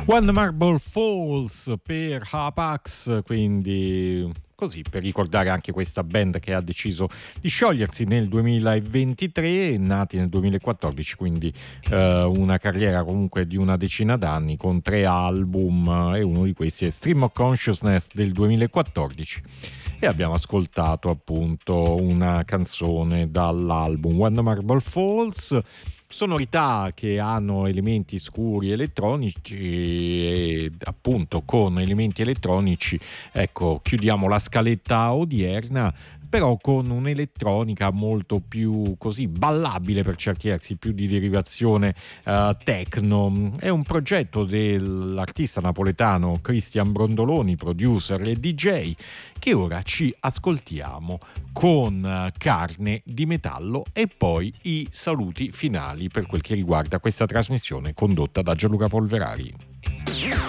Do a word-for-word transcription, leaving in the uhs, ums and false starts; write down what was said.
One Marble Falls per Apax, quindi così per ricordare anche questa band che ha deciso di sciogliersi nel duemilaventitré, nati nel duemilaquattordici, quindi eh, una carriera comunque di una decina d'anni con tre album, e uno di questi è Stream of Consciousness del duemilaquattordici. E abbiamo ascoltato appunto una canzone dall'album One Marble Falls, sonorità che hanno elementi scuri elettronici e appunto con elementi elettronici, ecco, chiudiamo la scaletta odierna, però con un'elettronica molto più così ballabile per certi versi, più di derivazione uh, techno. È un progetto dell'artista napoletano Cristian Brondoloni, producer e D J, che ora ci ascoltiamo con Carne di Metallo e poi i saluti finali per quel che riguarda questa trasmissione condotta da Gianluca Polverari.